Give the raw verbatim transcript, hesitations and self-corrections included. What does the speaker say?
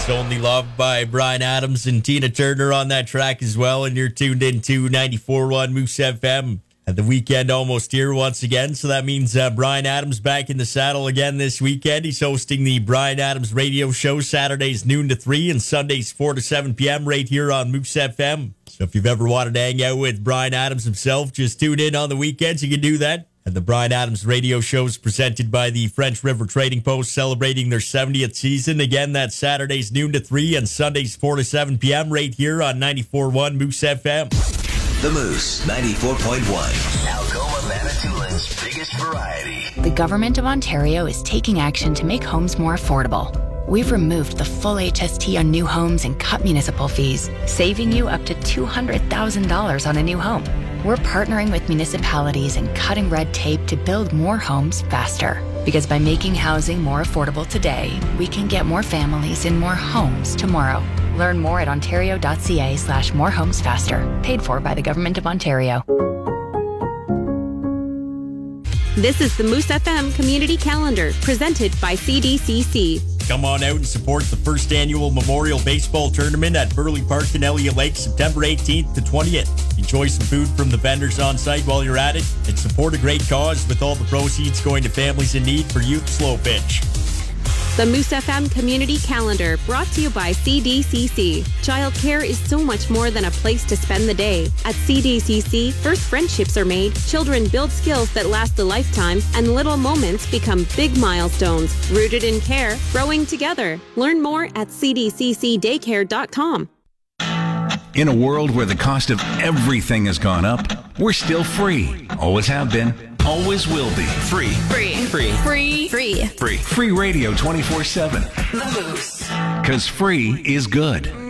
It's Only Love by Bryan Adams and Tina Turner on that track as well. And you're tuned into ninety-four point one Moose F M. At the weekend almost here once again. So that means uh, Bryan Adams back in the saddle again this weekend. He's hosting the Bryan Adams radio show Saturdays noon to three and Sundays four to seven p.m. right here on Moose F M. So if you've ever wanted to hang out with Bryan Adams himself, just tune in on the weekends. You can do that. And the Bryan Adams radio show is presented by the French River Trading Post, celebrating their seventieth season. Again, that's Saturdays noon to three and Sundays four to seven p.m. right here on ninety-four point one Moose F M. The Moose, ninety-four point one. Algoma Manitoulin's biggest variety. The Government of Ontario is taking action to make homes more affordable. We've removed the full H S T on new homes and cut municipal fees, saving you up to two hundred thousand dollars on a new home. We're partnering with municipalities and cutting red tape to build more homes faster. Because by making housing more affordable today, we can get more families in more homes tomorrow. Learn more at ontario.ca slash more homes faster. Paid for by the Government of Ontario. This is the Moose F M Community Calendar, presented by C D C C. Come on out and support the first annual Memorial Baseball Tournament at Burley Park in Elliott Lake, September eighteenth to twentieth. Enjoy some food from the vendors on site while you're at it, and support a great cause with all the proceeds going to families in need for Youth Slow Pitch. The Moose F M Community Calendar, brought to you by C D C C. Childcare is so much more than a place to spend the day. At C D C C, first friendships are made, children build skills that last a lifetime, and little moments become big milestones. Rooted in care, growing together. Learn more at c d c c daycare dot com. In a world where the cost of everything has gone up, we're still free. Always have been. Always will be. Free. Free. Free. Free. Free. Free. Free radio twenty-four seven. The Moose. Because free is good.